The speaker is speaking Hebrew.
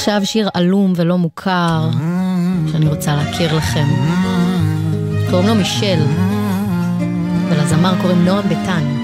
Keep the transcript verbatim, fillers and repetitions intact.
עכשיו שיר אלום ולא מוכר, שאני רוצה להכיר לכם. קוראים לו מישל, ולזמר קוראים נועם ביטן.